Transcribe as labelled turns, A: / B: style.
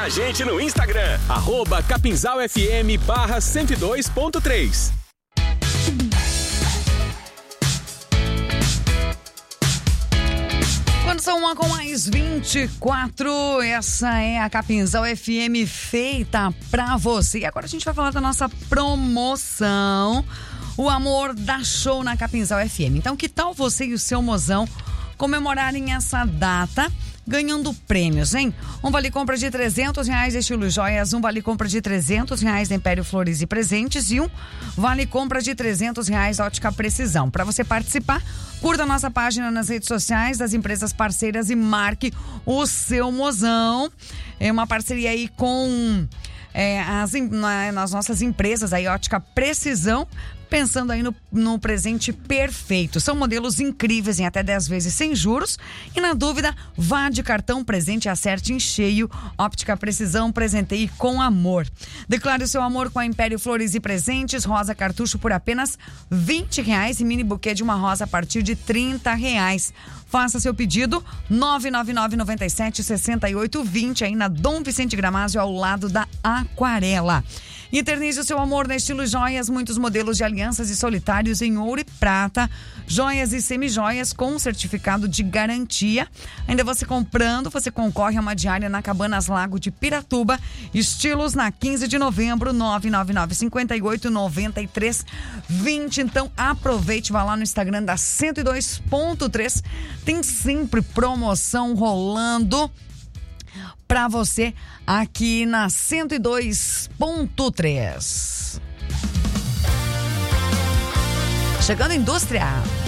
A: a gente no Instagram.
B: @capinzalfm/102.3.
C: Condição 1:24, essa é a Capinzal FM feita pra você. E agora a gente vai falar da nossa promoção, o Amor dá Show na Capinzal FM. Então, que tal você e o seu mozão comemorarem essa data ganhando prêmios, hein? Um vale-compra de R$300 Estilo Joias, um vale-compra de R$300 da Império Flores e Presentes e um vale-compra de R$300 Ótica Precisão. Para você participar, curta a nossa página nas redes sociais das empresas parceiras e marque o seu mozão. É uma parceria aí com nas nossas empresas aí, Ótica Precisão, pensando aí no presente perfeito. São modelos incríveis em até 10 vezes sem juros. E na dúvida, vá de cartão presente e acerte em cheio. Óptica Precisão, presenteie com amor. Declare o seu amor com a Império Flores e Presentes. Rosa cartucho por apenas R$20 e mini buquê de uma rosa a partir de R$30. Faça seu pedido 999-97-6820 aí na Dom Vicente Gramazio, ao lado da Aquarela. Eternize o seu amor na Estilo Joias, muitos modelos de alianças e solitários em ouro e prata, joias e semijoias com certificado de garantia. Ainda você comprando, você concorre a uma diária na Cabanas Lago de Piratuba, estilos na 15 de novembro, 999-58-93-20. Então aproveite, vá lá no Instagram da 102.3, tem sempre promoção rolando para você aqui na 102.3. Chegando Indústria.